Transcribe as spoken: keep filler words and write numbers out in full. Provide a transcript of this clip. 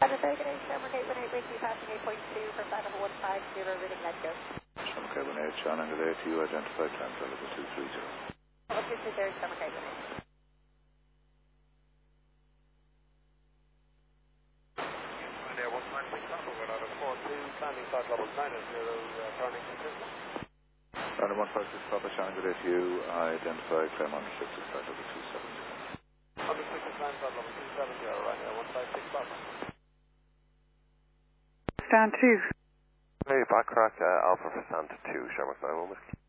The second eight, Shamrock eight one eight, Wakey, passing eight point two for five one five zero, reading let's go. Shamrock eight one eight, Sean Angle eight, you identified climb flight level two three zero. What's your there, Shamrock eight one eight? India one nine six Alpha, we're out of four two, landing flight level nine zero, uh, turning to system. Runner one five six Papa, Sean Angle eight, you identified climb on restricted flight level two seven zero. Unrestricted climb flight level two seven zero, right now one five six Papa. Stand two. Hey, backtrack uh, Alpha for stand two, Shamrock nine one Whiskey.